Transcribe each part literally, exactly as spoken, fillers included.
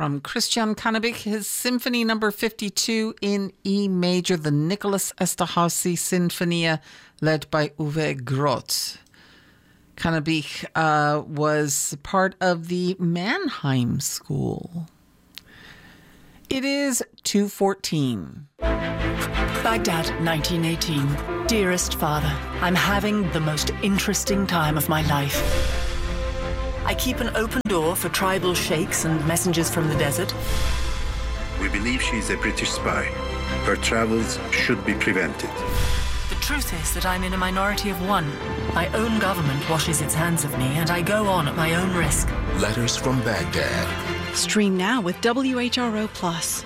from Christian Cannabich, his Symphony Number fifty-two in E major, the Nicholas Esterhazy Sinfonia, led by Uwe Groth. Cannabich uh, was part of the Mannheim School. It is two fourteen. Baghdad, nineteen eighteen. Dearest Father, I'm having the most interesting time of my life. I keep an open door for tribal sheikhs and messengers from the desert. We believe she is a British spy. Her travels should be prevented. The truth is that I'm in a minority of one. My own government washes its hands of me, and I go on at my own risk. Letters from Baghdad. Stream now with W H R O Plus.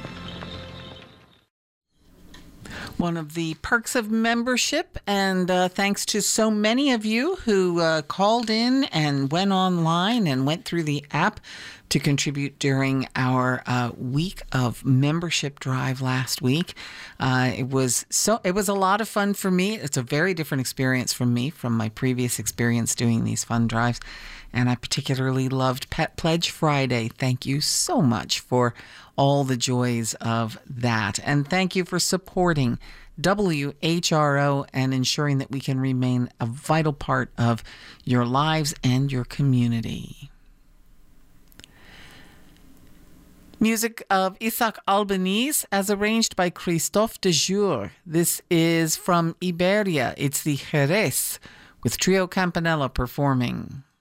One of the perks of membership, and uh, thanks to so many of you who uh, called in and went online and went through the app to contribute during our uh, week of membership drive last week. Uh, it was so it was a lot of fun for me. It's a very different experience from me from my previous experience doing these fun drives. And I particularly loved Pet Pledge Friday. Thank you so much for all the joys of that. And thank you for supporting W H R O and ensuring that we can remain a vital part of your lives and your community. Music of Isaac Albanese as arranged by Christophe de Jure. This is from Iberia. It's the Jerez with Trio Campanella performing.